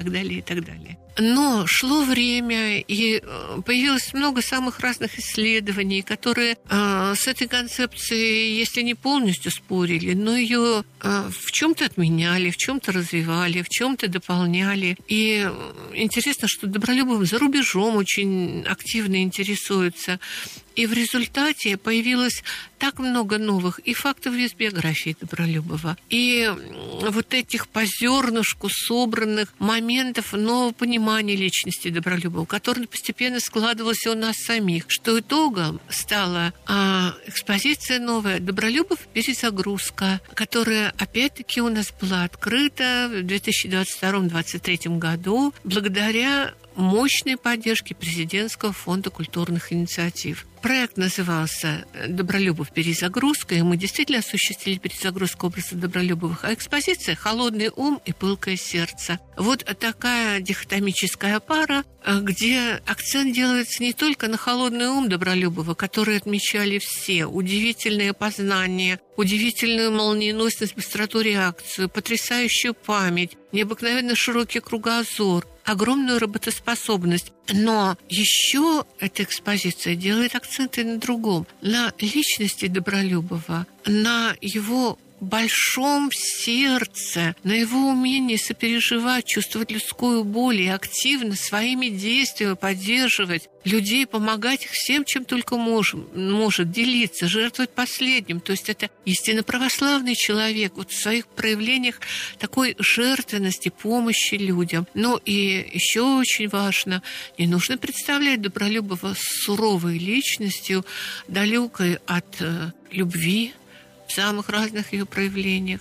так далее, и так далее. Но шло время, и появилось много самых разных исследований, которые с этой концепцией, если не полностью спорили, но ее в чем-то отменяли, в чем-то развивали, в чем-то дополняли. И интересно, что Добролюбов за рубежом очень активно интересуется. И в результате появилось так много новых и фактов из биографии Добролюбова, и вот этих по зернышку собранных моментов нового понимания личности Добролюбова, которое постепенно складывалось у нас самих, что итогом стала экспозиция новая «Добролюбов. Перезагрузка», которая опять-таки у нас была открыта в 2022-2023 году благодаря мощной поддержки Президентского фонда культурных инициатив. Проект назывался «Добролюбов. Перезагрузка», и мы действительно осуществили перезагрузку образа Добролюбовых, а экспозиция «Холодный ум и пылкое сердце». Вот такая дихотомическая пара, где акцент делается не только на холодный ум Добролюбова, который отмечали все, удивительное познание, удивительную молниеносность, быстроту реакцию, потрясающую память, необыкновенно широкий кругозор, огромную работоспособность. Но еще эта экспозиция делает акценты на другом, на личности Добролюбова, на его большом сердце, на его умении сопереживать, чувствовать людскую боль и активно своими действиями поддерживать людей, помогать их всем, чем только может, делиться, жертвовать последним. То есть это истинно православный человек вот в своих проявлениях такой жертвенности, помощи людям. Ну и еще очень важно, не нужно представлять Добролюбова суровой личностью, далекой от любви, в самых разных ее проявлениях.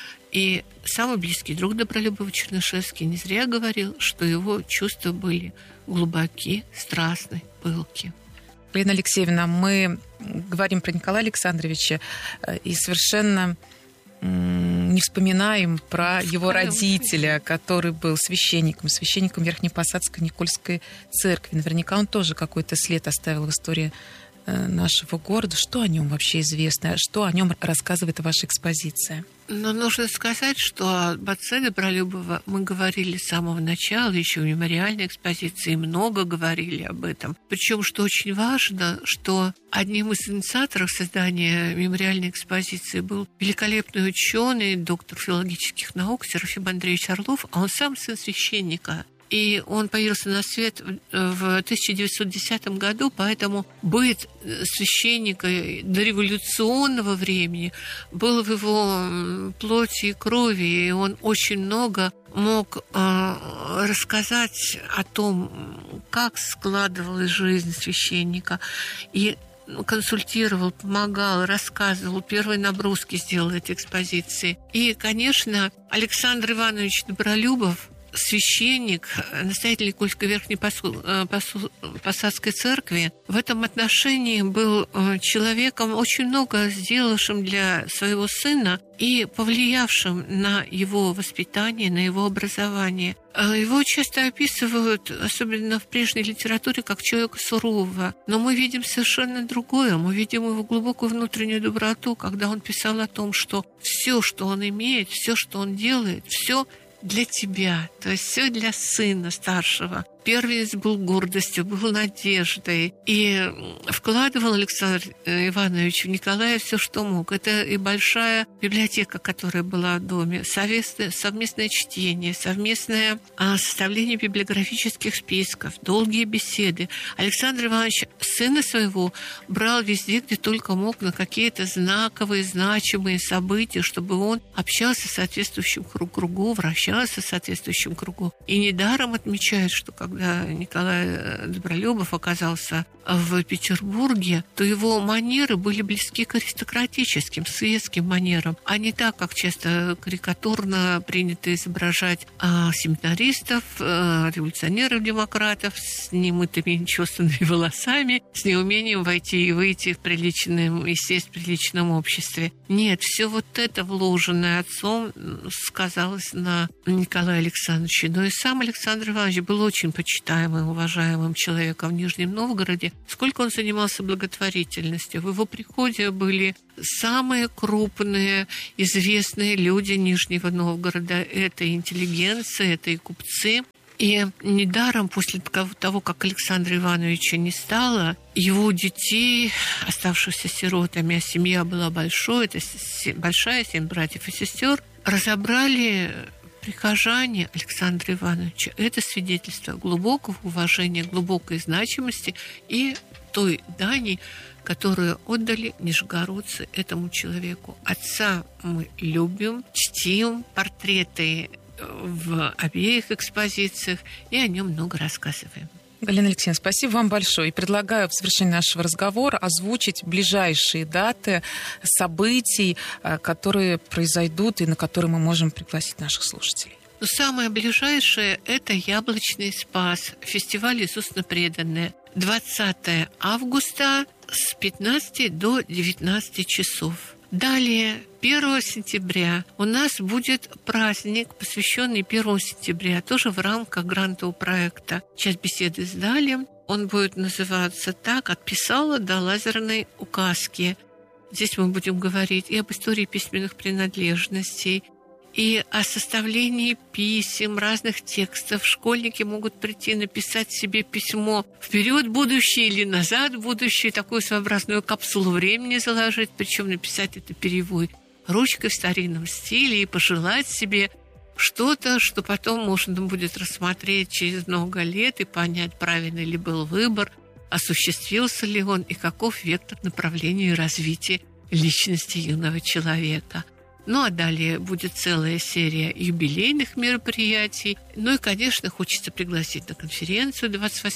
И самый близкий друг Добролюбова, Чернышевский, не зря говорил, что его чувства были глубоки, страстны, пылки. Лена Алексеевна, мы говорим про Николая Александровича и совершенно не вспоминаем про его родителя, который был священником Верхнепосадской Никольской церкви. Наверняка он тоже какой-то след оставил в истории нашего города. Что о нем вообще известно? Что о нем рассказывает ваша экспозиция? Но нужно сказать, что об отце Добролюбова мы говорили с самого начала, еще в мемориальной экспозиции, много говорили об этом. Причем, что очень важно, что одним из инициаторов создания мемориальной экспозиции был великолепный ученый, доктор филологических наук Серафим Андреевич Орлов, а он сам сын священника. И он появился на свет в 1910 году, поэтому быт священника дореволюционного времени был в его плоти и крови, и он очень много мог рассказать о том, как складывалась жизнь священника, и консультировал, помогал, рассказывал, первые наброски сделал этой экспозиции. И, конечно, Александр Иванович Добролюбов, священник, настоятель Никольской Верхнепосадской церкви, в этом отношении был человеком, очень много сделавшим для своего сына и повлиявшим на его воспитание, на его образование. Его часто описывают, особенно в прежней литературе, как человека сурового. Но мы видим совершенно другое. Мы видим его глубокую внутреннюю доброту, когда он писал о том, что все, что он имеет, все, что он делает, все для тебя, то есть все для сына старшего. Первенец был гордостью, был надеждой. И вкладывал Александр Иванович в Николая все, что мог. Это и большая библиотека, которая была в доме, совместное чтение, совместное составление библиографических списков, долгие беседы. Александр Иванович сына своего брал везде, где только мог, на какие-то знаковые, значимые события, чтобы он общался в соответствующем кругу, вращался в соответствующем кругу. И недаром отмечают, что когда Николай Добролюбов оказался в Петербурге, то его манеры были близки к аристократическим, светским манерам, а не так, как часто карикатурно принято изображать семинаристов, революционеров-демократов с немытыми нечесанными волосами, с неумением войти и выйти в приличном и сесть в приличном обществе. Нет, все вот это, вложенное отцом, сказалось на Николае Александровиче. Но и сам Александр Иванович был очень почитаемым, уважаемым человеком в Нижнем Новгороде, сколько он занимался благотворительностью. В его приходе были самые крупные, известные люди Нижнего Новгорода. Это и интеллигенция, это и купцы. И недаром после того, как Александра Ивановича не стало, его детей, оставшихся сиротами, а семья была большой, это большая, 7 братьев и сестер, разобрали прихожане Александра Ивановича. Это свидетельство глубокого уважения, глубокой значимости и той дани, которую отдали нижегородцы этому человеку. Отца мы любим, чтим, портреты в обеих экспозициях, и о нем много рассказываем. Галина Алексеевна, спасибо вам большое. И предлагаю в завершении нашего разговора озвучить ближайшие даты событий, которые произойдут и на которые мы можем пригласить наших слушателей. Но самое ближайшее – это «Яблочный спас», фестиваль «Искусно преданное». 20 августа с 15 до 19 часов. Далее, 1 сентября у нас будет праздник, посвященный 1 сентября, тоже в рамках грантового проекта «Часть беседы с Далем». Он будет называться так: «От писала до лазерной указки». Здесь мы будем говорить и об истории письменных принадлежностей, и о составлении писем, разных текстов. Школьники могут прийти написать себе письмо вперед будущее или назад будущее, такую своеобразную капсулу времени заложить, причем написать это перьевой ручкой в старинном стиле и пожелать себе что-то, что потом можно будет рассмотреть через много лет и понять, правильный ли был выбор, осуществился ли он и каков вектор направления и развития личности юного человека. Ну а далее будет целая серия юбилейных мероприятий. Ну и, конечно, хочется пригласить на конференцию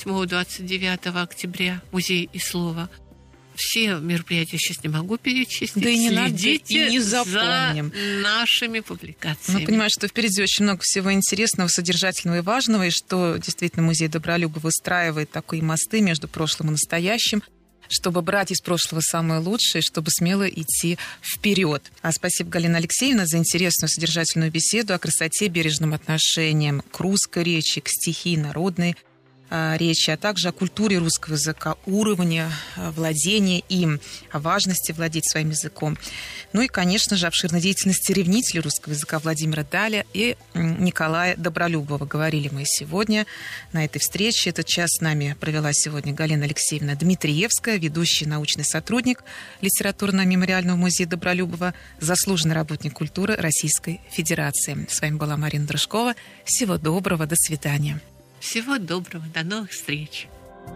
28-29 октября «Музей и слово». Все мероприятия сейчас не могу перечислить. Да и не следите надо, и не запомним. за нашими публикациями. Мы понимаем, что впереди очень много всего интересного, содержательного и важного, и что действительно музей Добролюбова выстраивает такие мосты между прошлым и настоящим, чтобы брать из прошлого самое лучшее, чтобы смело идти вперед. Спасибо, Галина Алексеевна, за интересную содержательную беседу о красоте, бережном отношении к русской речи, к стихии, народной речи, а также о культуре русского языка, уровне владения им, о важности владеть своим языком. Ну и, конечно же, обширной деятельности ревнителей русского языка Владимира Даля и Николая Добролюбова. Говорили мы сегодня на этой встрече. Этот час с нами провела сегодня Галина Алексеевна Дмитриевская, ведущий научный сотрудник Литературно-мемориального музея Добролюбова, заслуженный работник культуры Российской Федерации. С вами была Марина Дружкова. Всего доброго, до свидания. Всего доброго, до новых встреч.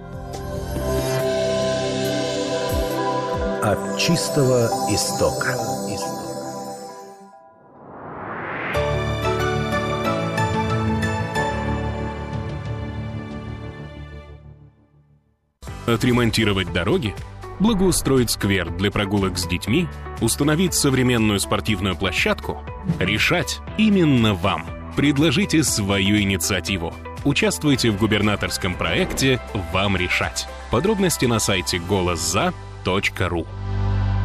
От чистого истока. Отремонтировать дороги? Благоустроить сквер для прогулок с детьми? Установить современную спортивную площадку? Решать именно вам. Предложите свою инициативу. Участвуйте в губернаторском проекте «Вам решать». Подробности на сайте голосза.ру.